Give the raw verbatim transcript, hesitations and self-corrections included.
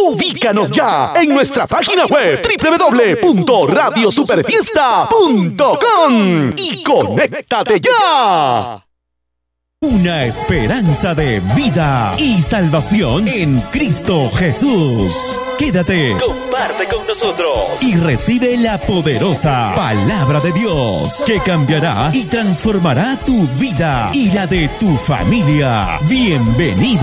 Ubícanos ya en nuestra página web doble u doble u doble u punto radio superfiesta punto com y conéctate ya. Una esperanza de vida y salvación en Cristo Jesús. Quédate, comparte con nosotros y recibe la poderosa palabra de Dios que cambiará y transformará tu vida y la de tu familia. Bienvenido.